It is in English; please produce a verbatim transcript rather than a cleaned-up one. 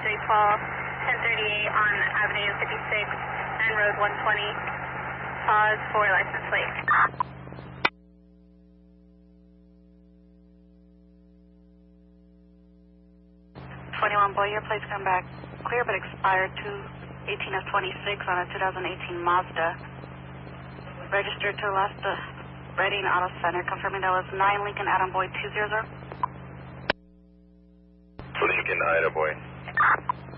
three twelve, ten thirty-eight on Avenue fifty-six and Road one twenty. Pause for license plate. twenty-one Boyer, please come back clear but expired to eighteen of twenty-six on a two thousand eighteen Mazda. Registered to Lasta Reading Auto Center, confirming that was nine Lincoln Adam Boy two zero zero. Lincoln Ida Boy.